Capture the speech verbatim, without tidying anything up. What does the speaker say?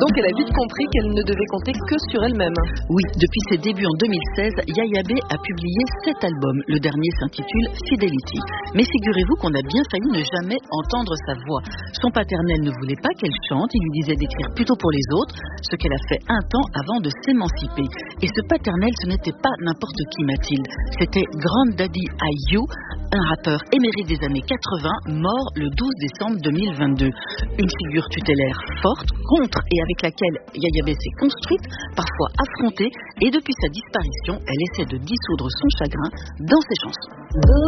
Donc elle a vite compris qu'elle ne devait compter que sur elle-même. Oui, depuis ses débuts en deux mille seize, Yaya B a publié sept albums. Le dernier s'intitule Fidelity. Mais figurez-vous qu'on a bien failli ne jamais entendre sa voix. Son paternel ne voulait pas qu'elle chante, il lui disait d'écrire plutôt pour les autres, ce qu'elle a fait un temps avant de s'émanciper. Et ce paternel, ce n'était pas n'importe qui, Mathilde. C'était Granddaddy Ayu, un rappeur émérite des années quatre-vingts, mort le douze décembre deux mille vingt-deux. Une figure tutélaire forte, contre et avec laquelle Yaya B s'est construite, parfois affrontée, et depuis sa disparition, elle essaie de dissoudre son chagrin dans ses chansons.